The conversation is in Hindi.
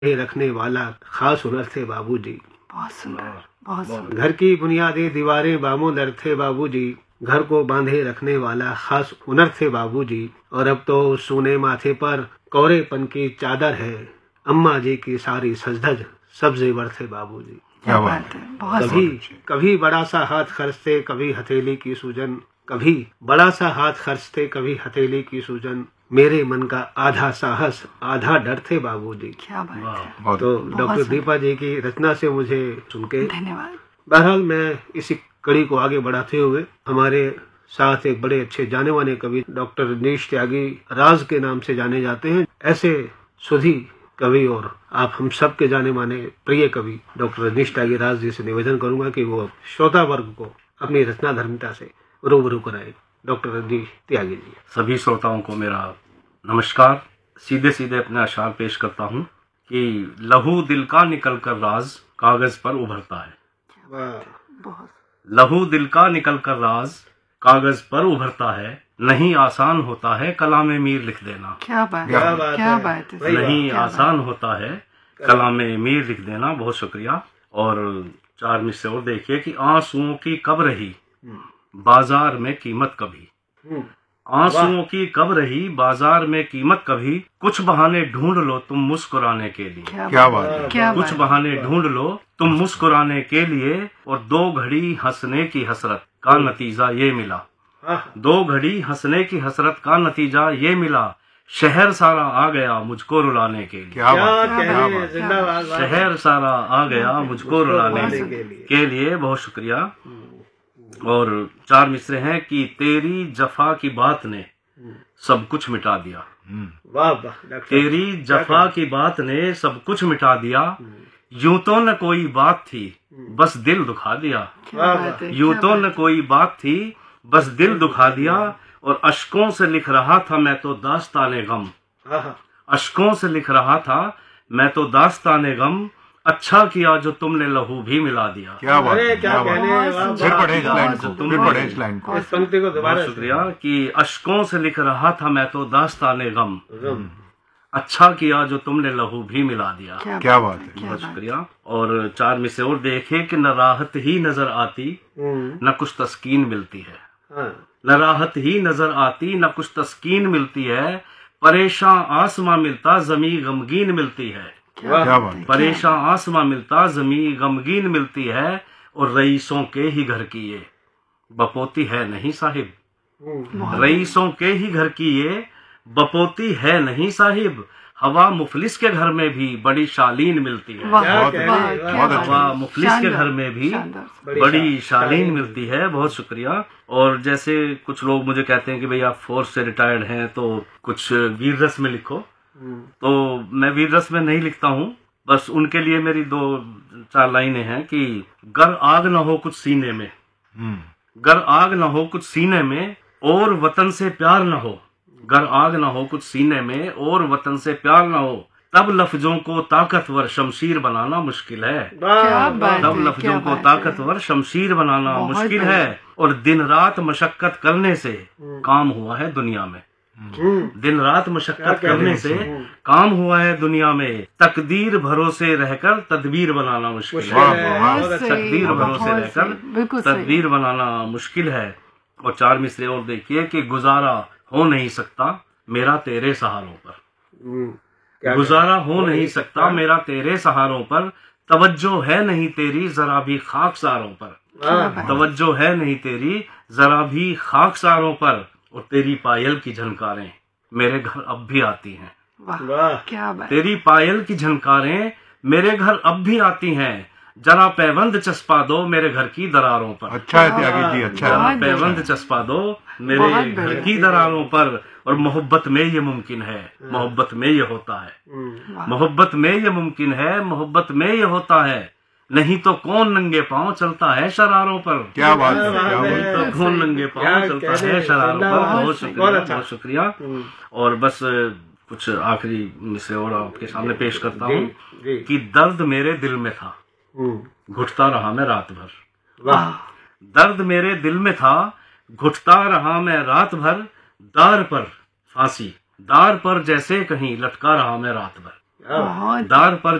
रखने वाला खास हुनर थे बाबूजी। बहुत सुंदर, बहुत सुंदर। घर की बुनियादी दीवारें बामूदर थे बाबूजी, घर को बांधे रखने वाला खास हुनर थे बाबूजी। और अब तो सूने माथे पर कोरेपन की चादर है, अम्मा जी की सारी सजधज सब जेवर थे बाबूजी। क्या बात है, बहुत कभी कभी बड़ा सा हाथ खर्चते, कभी हथेली की सूजन, कभी बड़ा सा हाथ खर्चते, कभी हथेली की सूजन। मेरे मन का आधा साहस आधा डर थे बाबूजी। क्या बात है। तो डॉक्टर दीपा जी की रचना से मुझे सुन के धन्यवाद। बहरहाल मैं इसी कड़ी को आगे बढ़ाते हुए हमारे साथ एक बड़े अच्छे जाने माने कवि डॉक्टर रजनीश त्यागी राज के नाम से जाने जाते हैं, ऐसे सुधी कवि और आप हम सब के जाने माने प्रिय कवि डॉक्टर रजनीश त्यागी राज जी से निवेदन करूंगा कि वो श्रोता वर्ग को अपनी रचना धर्मिता से रूबरू कराए। डॉक्टर रजनीश त्यागी जी। सभी श्रोताओं को मेरा नमस्कार। सीधे सीधे अपना अशार पेश करता हूँ कि लहू दिल का निकल कर राज कागज पर उभरता है। लहू दिल का निकल कर राज कागज पर उभरता है, नहीं आसान होता है कलाम मीर लिख देना। क्या बात है। नहीं आसान होता है कलाम मीर लिख देना। बहुत शुक्रिया। और 4 मिनट से और देखिए कि आंसुओं की कब रही बाजार में कीमत कभी, आंसुओं की कब रही बाजार में कीमत कभी, कुछ बहाने ढूंढ लो तुम मुस्कुराने के लिए। क्या बात है। कुछ बहाने ढूंढ लो तुम मुस्कुराने के लिए, और 2 घड़ी हंसने की हसरत का नतीजा ये मिला। 2 घड़ी हंसने की हसरत का नतीजा ये मिला, शहर सारा आ गया मुझको रुलाने के लिए। शहर सारा आ गया मुझको रुलाने के लिए। बहुत शुक्रिया। और 4 मिसरे हैं कि तेरी जफा की बात ने सब कुछ मिटा दिया। तेरी जफा की बात ने सब कुछ मिटा दिया, यूं तो न कोई बात थी बस दिल दुखा दिया। यूं तो न कोई बात थी बस दिल दुखा दिया, और अश्कों से लिख रहा था मैं तो दास्ताने गम। अश्कों से लिख रहा था मैं तो दास्ताने गम, अच्छा किया जो तुमने लहू भी मिला दिया। क्या बात है, क्या फिर पढ़े इस लाइन को। इस पंक्ति को दोबारा। शुक्रिया कि अश्कों से लिख रहा था मैं तो दास्ताने गम, अच्छा किया जो तुमने लहू भी मिला दिया। क्या बात है। बहुत शुक्रिया। और 4 में से और देखे कि न राहत ही नजर आती न कुछ तस्कीन मिलती है। न राहत ही नजर आती न कुछ तस्कीन मिलती है, परेशान आसमां मिलता जमी गमगीन मिलती है। परेशान आसमां मिलता जमी गमगीन मिलती है, और रईसों के ही घर की ये बपोती है नहीं साहिब। रईसों के ही घर की ये बपोती है नहीं साहिब, हवा मुफलिस के घर में भी बड़ी शालीन मिलती है। हवा मुफलिस के घर में भी बड़ी शालीन मिलती है। बहुत शुक्रिया। और जैसे कुछ लोग मुझे कहते हैं कि भाई आप फोर्स से रिटायर्ड हैं तो कुछ वीर रस में लिखो, तो मैं वीर रस में नहीं लिखता हूँ। बस उनके लिए मेरी 2-4 लाइनें हैं कि गर आग न हो कुछ सीने में, गर आग न हो कुछ सीने में और वतन से प्यार न हो। गर आग न हो कुछ सीने में और वतन से प्यार न हो, तब लफ्जों को ताकतवर शमशीर बनाना मुश्किल है। तब लफ्जों को ताकतवर शमशीर बनाना मुश्किल है, और दिन रात मशक्कत करने से काम हुआ है दुनिया में। दिन रात मशक्कत करने से काम हुआ है दुनिया में, तकदीर भरोसे रहकर तदबीर बनाना मुश्किल है। तकदीर भरोसे रहकर तदबीर बनाना मुश्किल है। और 4 मिसरे और देखिए कि गुजारा हो नहीं सकता मेरा तेरे सहारों पर। गुजारा हो नहीं सकता मेरा तेरे सहारों पर, तवज्जो है नहीं तेरी जरा भी खाकसारों पर। तवज्जो है नहीं तेरी जरा भी खाकसारों पर, और तेरी पायल की झनकारें मेरे घर अब भी आती हैं। क्या बात। तेरी पायल की झनकारें मेरे घर अब भी आती हैं, जरा पैबंद चस्पा दो मेरे घर की दरारों पर। अच्छा है त्यागी जी, अच्छा जरा पैबंद चस्पा दो मेरे घर की दरारों पर, और मोहब्बत में ये मुमकिन है मोहब्बत में ये होता है। मोहब्बत में ये मुमकिन है मोहब्बत में ये होता है, नहीं तो कौन नंगे पांव चलता है शरारों पर। क्या बात है। नहीं तो कौन नंगे पांव चलता है शरारों पर। बहुत शुक्रिया, बहुत शुक्रिया। और बस कुछ आखिरी मिसरे और आपके सामने पेश करता हूँ कि दर्द मेरे दिल में था घुटता रहा मैं रात भर। दर्द मेरे दिल में था घुटता रहा मैं रात भर, दार पर फांसी दार पर जैसे कहीं लटका रहा मैं रात भर। बहुत दार पर